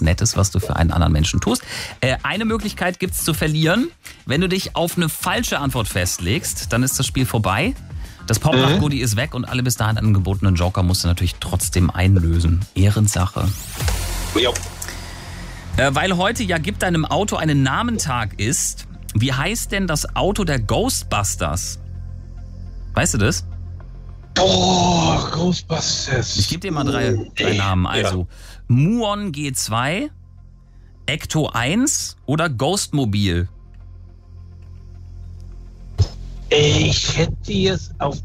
Nettes, was du für einen anderen Menschen tust. Eine Möglichkeit gibt's zu verlieren. Wenn du dich auf eine falsche Antwort festlegst, dann ist das Spiel vorbei. Das Popnacht-Goodie ist weg und alle bis dahin angebotenen Joker musst du natürlich trotzdem einlösen. Ehrensache. Jo. Weil heute ja Gib deinem Auto einen Namentag ist, wie heißt denn das Auto der Ghostbusters? Weißt du das? Boah, Ghostbusters. Ich gebe dir mal drei Namen. Also Muon G2, Ecto 1 oder Ghostmobil? Ich hätte jetzt auf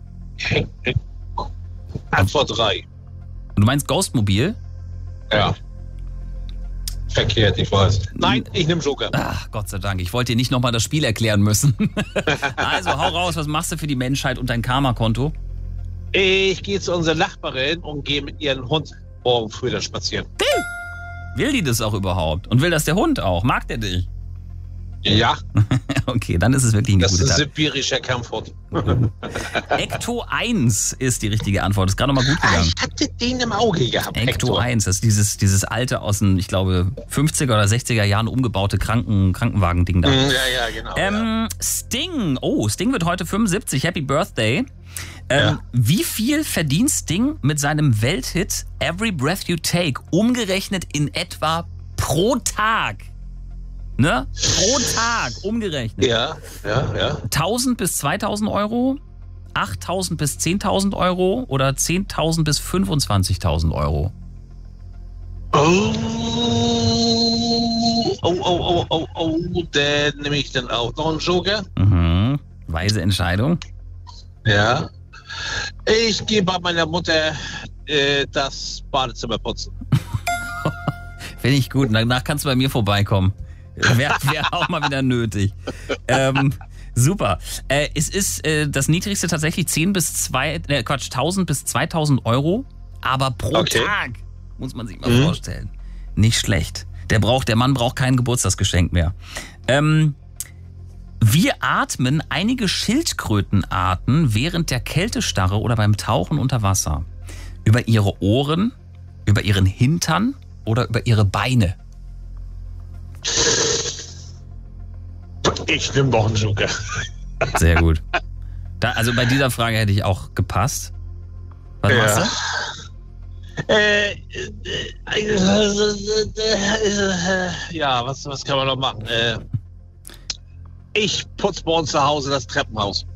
Antwort 3. Und du meinst Ghostmobil? Ja. Verkehrt, ich weiß. Nein, ich nehme Joker. Ach, Gott sei Dank. Ich wollte dir nicht nochmal das Spiel erklären müssen. Also, hau raus. Was machst du für die Menschheit und dein Karma-Konto? Ich gehe zu unserer Nachbarin und gehe mit ihrem Hund morgen früh da spazieren. Will die das auch überhaupt? Und will das der Hund auch? Mag der dich? Ja. Okay, dann ist es wirklich eine Das gute ist Tat. sibirischer Kampfhund. Ecto 1 ist die richtige Antwort. Ist gerade noch mal gut gegangen. Ich hatte den im Auge gehabt. Ecto 1, das ist dieses alte aus den, ich glaube, 50er oder 60er Jahren umgebaute Krankenwagen-Ding da. Ja, genau. Sting. Oh, Sting wird heute 75. Happy Birthday. Wie viel verdient Sting mit seinem Welthit Every Breath You Take umgerechnet in etwa pro Tag? Ne? Pro Tag umgerechnet. Ja. 1000 bis 2000 Euro, 8000 bis 10.000 Euro oder 10.000 bis 25.000 Euro? Dann nehme ich dann auch noch einen Joker. Mhm. Weise Entscheidung. Ja. Ich gehe bei meiner Mutter das Badezimmer putzen. Finde ich gut. Danach kannst du bei mir vorbeikommen. Wäre auch mal wieder nötig. Super. Es ist das niedrigste tatsächlich 1000 bis 2000 Euro, aber pro Tag, muss man sich mal vorstellen. Nicht schlecht. Der Mann braucht kein Geburtstagsgeschenk mehr. Wie atmen einige Schildkrötenarten während der Kältestarre oder beim Tauchen unter Wasser? Über ihre Ohren, über ihren Hintern oder über ihre Beine? Ich nehme noch einen Joker. Sehr gut. Also bei dieser Frage hätte ich auch gepasst. Was machst du? Ja, was kann man noch machen? Ich putze bei uns zu Hause das Treppenhaus.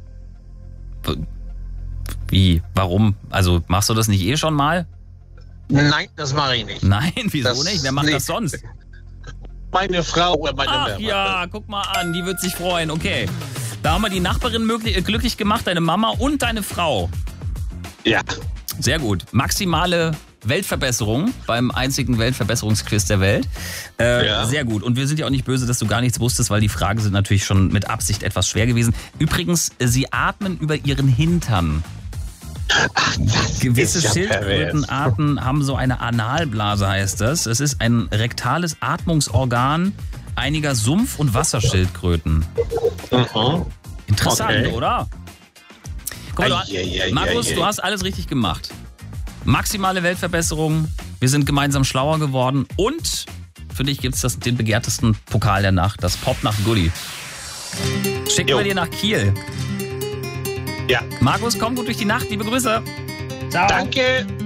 Wie? Warum? Also machst du das nicht eh schon mal? Nein, das mache ich nicht. Nein, wieso nicht? Wer macht das sonst? Meine Frau oder meine Ach Mama. Ja, guck mal an, die wird sich freuen. Okay. Da haben wir die Nachbarin glücklich gemacht, deine Mama und deine Frau. Ja. Sehr gut. Maximale Weltverbesserung beim einzigen Weltverbesserungsquiz der Welt. Sehr gut. Und wir sind ja auch nicht böse, dass du gar nichts wusstest, weil die Fragen sind natürlich schon mit Absicht etwas schwer gewesen. Übrigens, sie atmen über ihren Hintern. Ach, gewisse Schildkrötenarten haben so eine Analblase, heißt das. Es ist ein rektales Atmungsorgan einiger Sumpf- und Wasserschildkröten. Interessant, oder? Guck mal, Markus, du hast alles richtig gemacht. Maximale Weltverbesserung. Wir sind gemeinsam schlauer geworden. Und für dich gibt es den begehrtesten Pokal der Nacht, das Popnacht-Goodie. Schicken wir dir nach Kiel. Ja. Markus, komm gut durch die Nacht. Liebe Grüße. Ciao. Danke.